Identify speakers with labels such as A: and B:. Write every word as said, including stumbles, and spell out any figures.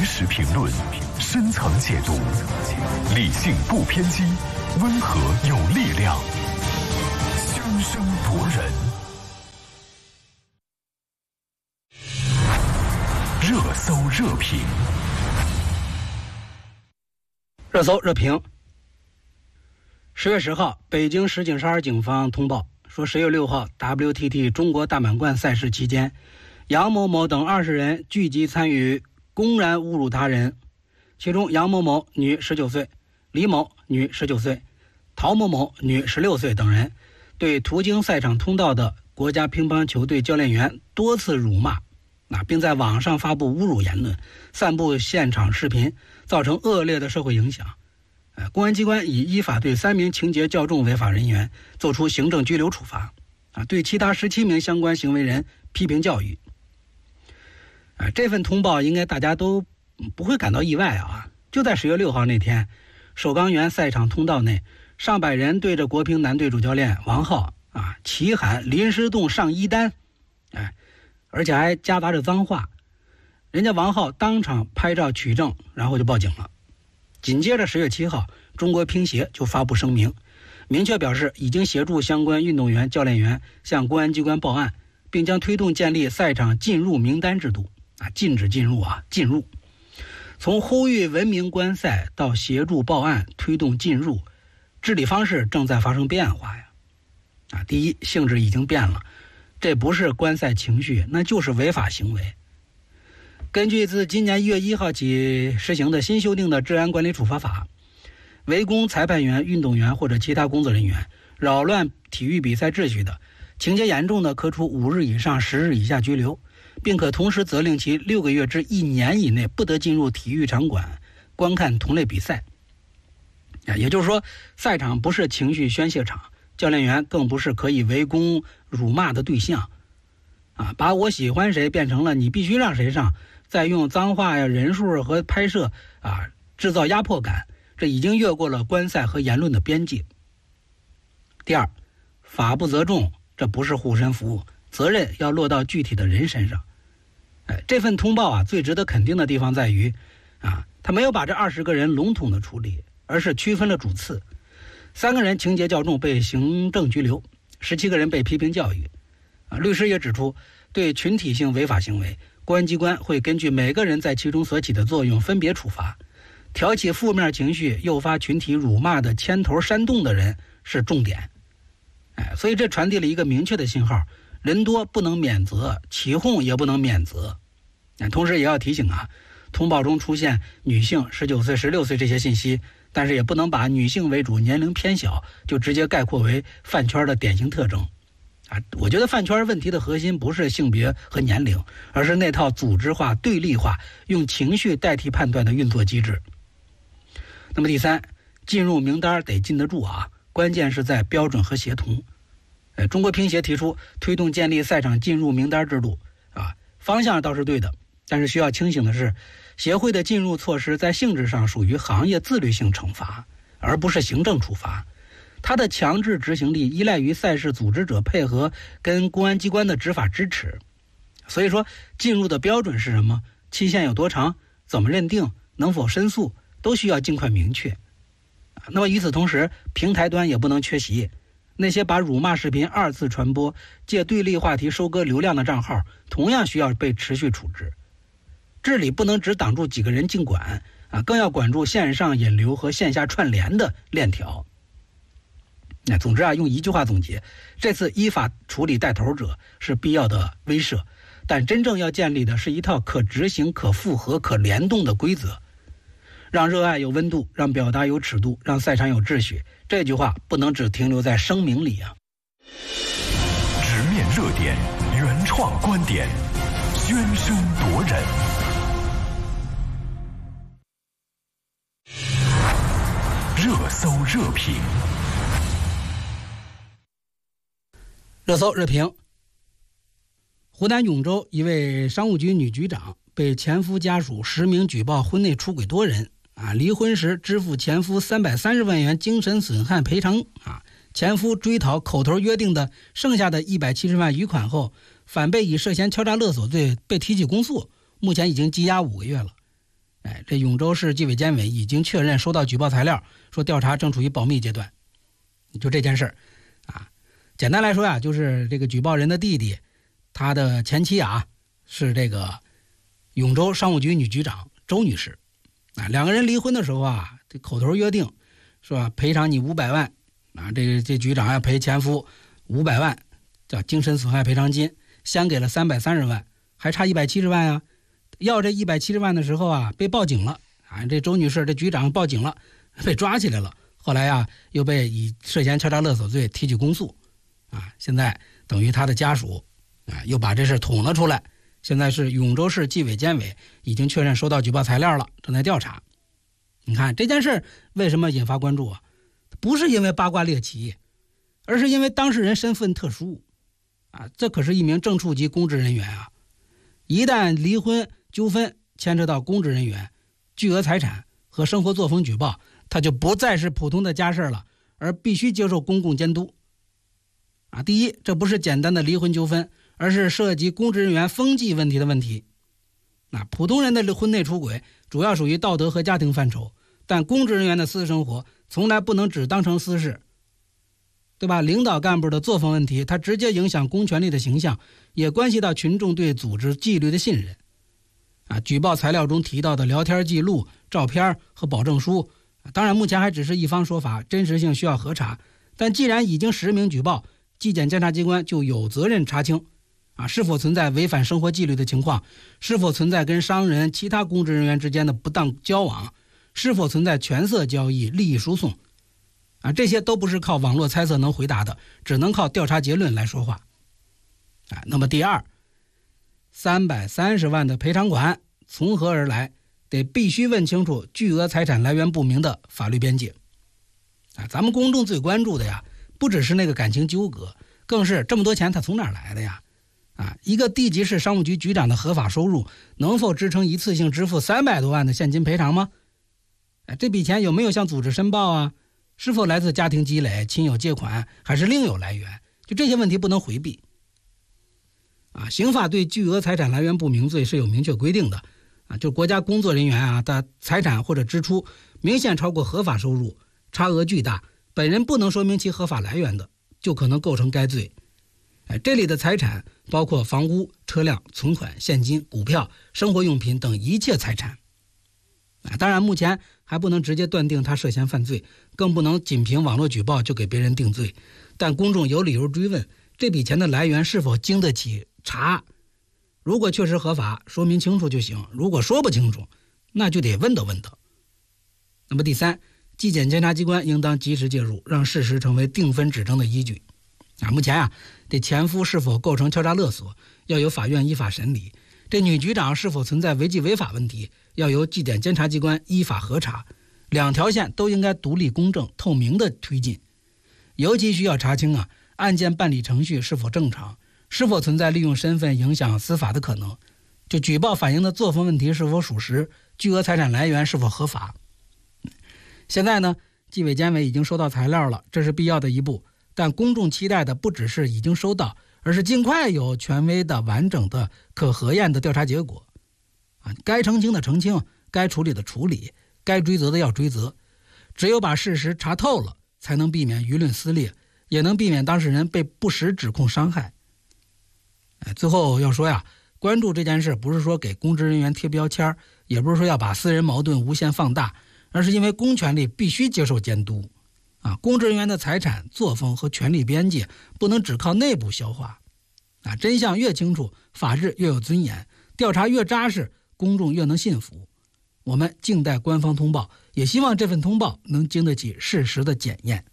A: 实评论，深层解读，理性不偏激，温和有力量，宣声夺人。热搜热评，
B: 热搜热评。十月十号，北京石景山警方通报说，十月六号 W T T 中国大满贯赛事期间，杨某某等二十人聚集参与公然侮辱他人，其中杨某某女十九岁，李某女十九岁，陶某某女十六岁等人对途经赛场通道的国家乒乓球队教练员多次辱骂，啊，并在网上发布侮辱言论，散布现场视频，造成恶劣的社会影响。呃，公安机关已依法对三名情节较重违法人员作出行政拘留处罚，啊，对其他十七名相关行为人批评教育。啊，这份通报应该大家都不会感到意外啊！就在十月六号那天，首钢园赛场通道内，上百人对着国乒男队主教练王浩啊齐喊临时动上一单，哎，而且还夹杂着脏话。人家王浩当场拍照取证，然后就报警了。紧接着十月七号，中国乒协就发布声明，明确表示已经协助相关运动员、教练员向公安机关报案，并将推动建立赛场进入名单制度。啊，禁止进入啊，进入。从呼吁文明观赛到协助报案、推动进入，治理方式正在发生变化呀。啊，第一，性质已经变了，这不是观赛情绪，那就是违法行为。根据自今年一月一号起实行的新修订的治安管理处罚法，围攻裁判员、运动员或者其他工作人员，扰乱体育比赛秩序的，情节严重的，可处五日以上十日以下拘留，并可同时责令其六个月至一年以内不得进入体育场馆观看同类比赛。啊，也就是说，赛场不是情绪宣泄场，教练员更不是可以围攻辱骂的对象。啊，把我喜欢谁变成了你必须让谁上，再用脏话呀、人数和拍摄啊制造压迫感，这已经越过了观赛和言论的边界。第二，法不责众，这不是护身符，责任要落到具体的人身上。哎，这份通报啊，最值得肯定的地方在于，啊，他没有把这二十个人笼统的处理，而是区分了主次。三个人情节较重被行政拘留，十七个人被批评教育。啊，律师也指出，对群体性违法行为，公安机关会根据每个人在其中所起的作用分别处罚。挑起负面情绪、诱发群体辱骂的牵头煽动的人是重点。哎，所以这传递了一个明确的信号：人多不能免责，起哄也不能免责。同时也要提醒啊，通报中出现女性十九岁、十六岁这些信息，但是也不能把女性为主、年龄偏小就直接概括为饭圈的典型特征。啊，我觉得饭圈问题的核心不是性别和年龄，而是那套组织化、对立化、用情绪代替判断的运作机制。那么第三，进入名单得禁得住啊，关键是在标准和协同。呃，中国乒协提出推动建立赛场进入名单制度啊，方向倒是对的，但是需要清醒的是，协会的进入措施在性质上属于行业自律性惩罚，而不是行政处罚。它的强制执行力依赖于赛事组织者配合跟公安机关的执法支持。所以说，进入的标准是什么？期限有多长？怎么认定？能否申诉？都需要尽快明确。那么与此同时，平台端也不能缺席。那些把辱骂视频二次传播、借对立话题收割流量的账号，同样需要被持续处置。治理不能只挡住几个人进馆啊，更要管住线上引流和线下串联的链条。那总之啊，用一句话总结，这次依法处理带头者是必要的威慑，但真正要建立的是一套可执行、可复合、可联动的规则，让热爱有温度，让表达有尺度，让赛场有秩序。这句话不能只停留在声明里啊。
A: 直面热点，原创观点，宣声夺人。热搜热评。
B: 热搜热评。湖南永州一位商务局女局长被前夫家属实名举报婚内出轨多人啊，离婚时支付前夫三百三十万元精神损害赔偿啊，前夫追讨口头约定的剩下的一百七十万余款后，反被以涉嫌敲诈勒索罪被提起公诉，目前已经羁押五个月了。 哎，这永州市纪委监委已经确认收到举报材料，说调查正处于保密阶段。就这件事儿啊，简单来说呀，就是这个举报人的弟弟，他的前妻啊是这个永州商务局女局长周女士啊，两个人离婚的时候啊，这口头约定说赔偿你五百万啊，这个这局长要赔前夫五百万，叫精神损害赔偿金，先给了三百三十万，还差一百七十万呀。要这一百七十万的时候啊，被报警了啊！这周女士这局长报警了，被抓起来了。后来啊，又被以涉嫌敲诈勒索罪提起公诉，啊，现在等于他的家属啊又把这事捅了出来。现在是永州市纪委监委已经确认收到举报材料了，正在调查。你看这件事为什么引发关注啊？不是因为八卦猎奇，而是因为当事人身份特殊啊，这可是一名正处级公职人员啊！一旦离婚纠纷牵扯到公职人员、巨额财产和生活作风举报，它就不再是普通的家事了，而必须接受公共监督。啊，第一，这不是简单的离婚纠纷，而是涉及公职人员风纪问题的问题。那普通人的婚内出轨主要属于道德和家庭范畴，但公职人员的私生活从来不能只当成私事，对吧？领导干部的作风问题，它直接影响公权力的形象，也关系到群众对组织纪律的信任。啊，举报材料中提到的聊天记录、照片和保证书，当然目前还只是一方说法，真实性需要核查。但既然已经实名举报，纪检监察机关就有责任查清，啊，是否存在违反生活纪律的情况，是否存在跟商人、其他公职人员之间的不当交往，是否存在权色交易、利益输送，啊，这些都不是靠网络猜测能回答的，只能靠调查结论来说话。啊，那么第二，三百三十万的赔偿款从何而来，得必须问清楚巨额财产来源不明的法律边界。啊，咱们公众最关注的呀，不只是那个感情纠葛，更是这么多钱它从哪儿来的呀？啊，一个地级市商务局局长的合法收入能否支撑一次性支付三百多万的现金赔偿吗？哎，这笔钱有没有向组织申报啊？是否来自家庭积累、亲友借款，还是另有来源？就这些问题不能回避。啊，刑法对巨额财产来源不明罪是有明确规定的，啊，就国家工作人员啊的财产或者支出明显超过合法收入，差额巨大，本人不能说明其合法来源的，就可能构成该罪。哎，这里的财产包括房屋、车辆、存款、现金、股票、生活用品等一切财产。啊，当然目前还不能直接断定他涉嫌犯罪，更不能仅凭网络举报就给别人定罪，但公众有理由追问这笔钱的来源是否经得起查，如果确实合法，说明清楚就行；如果说不清楚，那就得问到问到。那么第三，纪检监察机关应当及时介入，让事实成为定分指证的依据。啊，目前啊，这前夫是否构成敲诈勒索，要由法院依法审理；这女局长是否存在违纪违法问题，要由纪检监察机关依法核查。两条线都应该独立、公正、透明的推进。尤其需要查清啊，案件办理程序是否正常，是否存在利用身份影响司法的可能，就举报反映的作风问题是否属实，巨额财产来源是否合法。现在呢，纪委监委已经收到材料了，这是必要的一步，但公众期待的不只是已经收到，而是尽快有权威的、完整的、可核验的调查结果。啊，该澄清的澄清，该处理的处理，该追责的要追责。只有把事实查透了，才能避免舆论撕裂，也能避免当事人被不实指控伤害。哎，最后要说呀，关注这件事不是说给公职人员贴标签，也不是说要把私人矛盾无限放大，而是因为公权力必须接受监督。啊，公职人员的财产、作风和权力边界不能只靠内部消化。啊，真相越清楚，法治越有尊严，调查越扎实，公众越能信服。我们静待官方通报，也希望这份通报能经得起事实的检验。